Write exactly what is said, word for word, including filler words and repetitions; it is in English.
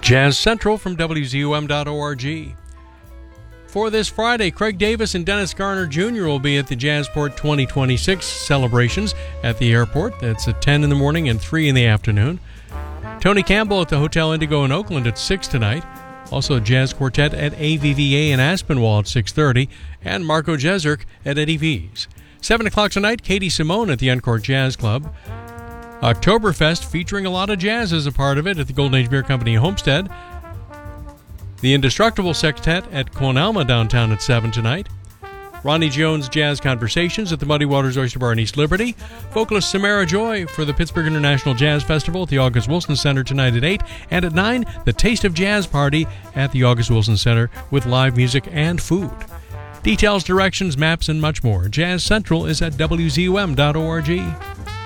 Jazz Central from W Z U M dot org. For this Friday, Craig Davis and Dennis Garner Junior will be at the Jazzport twenty twenty-six celebrations at the airport. That's at ten in the morning and three in the afternoon. Tony Campbell at the Hotel Indigo in Oakland at six tonight. Also a jazz quartet at A V V A in Aspinwall at six thirty. And Marco Jezerk at Eddie V's. seven o'clock tonight, Katie Simone at the Uncork Jazz Club. Oktoberfest featuring a lot of jazz as a part of it at the Golden Age Beer Company in Homestead. The Indestructible Sextet at Quonalma downtown at seven tonight. Ronnie Jones Jazz Conversations at the Muddy Waters Oyster Bar in East Liberty. Vocalist Samara Joy for the Pittsburgh International Jazz Festival at the August Wilson Center tonight at eight. And at nine, the Taste of Jazz Party at the August Wilson Center with live music and food. Details, directions, maps, and much more. Jazz Central is at W Z U M dot org.